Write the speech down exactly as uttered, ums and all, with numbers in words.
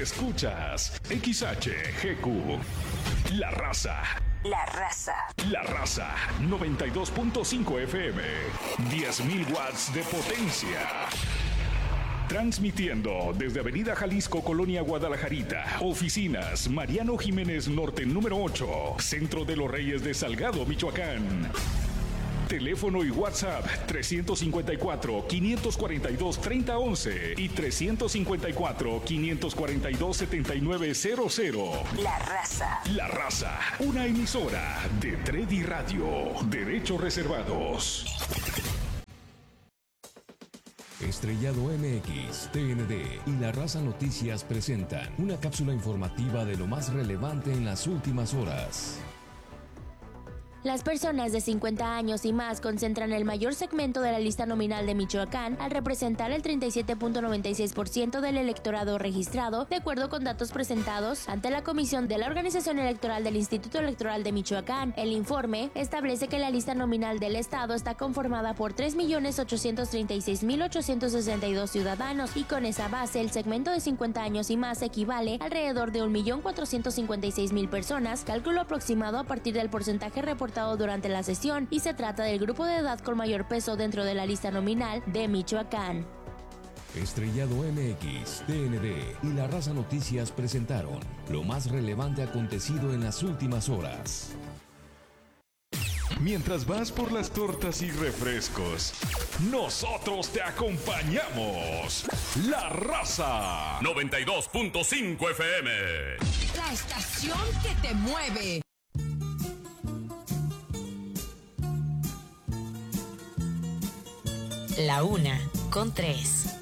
Escuchas X H G Q. La Raza. La Raza. La Raza. noventa y dos punto cinco F M. diez mil watts de potencia. Transmitiendo desde Avenida Jalisco, Colonia Guadalajarita. Oficinas Mariano Jiménez Norte número ocho. Centro de los Reyes de Salgado, Michoacán. Teléfono y WhatsApp trescientos cincuenta y cuatro, quinientos cuarenta y dos, treinta once y trescientos cincuenta y cuatro, quinientos cuarenta y dos, setenta y nueve cero cero. La Raza. La Raza, una emisora de Tredi Radio. Derechos reservados. Estrellado M X, T N D y La Raza Noticias presentan una cápsula informativa de lo más relevante en las últimas horas. Las personas de cincuenta años y más concentran el mayor segmento de la lista nominal de Michoacán al representar el treinta y siete punto noventa y seis por ciento del electorado registrado, de acuerdo con datos presentados ante la Comisión de la Organización Electoral del Instituto Electoral de Michoacán. El informe establece que la lista nominal del estado está conformada por tres millones ochocientos treinta y seis mil ochocientos sesenta y dos ciudadanos y con esa base el segmento de cincuenta años y más equivale alrededor de un millón cuatrocientos cincuenta y seis mil personas, cálculo aproximado a partir del porcentaje reportado durante la sesión, y se trata del grupo de edad con mayor peso dentro de la lista nominal de Michoacán. Estrellado M X, T N D y La Raza Noticias presentaron lo más relevante acontecido en las últimas horas. Mientras vas por las tortas y refrescos, nosotros te acompañamos. La Raza. noventa y dos punto cinco F M. La estación que te mueve. La una con tres.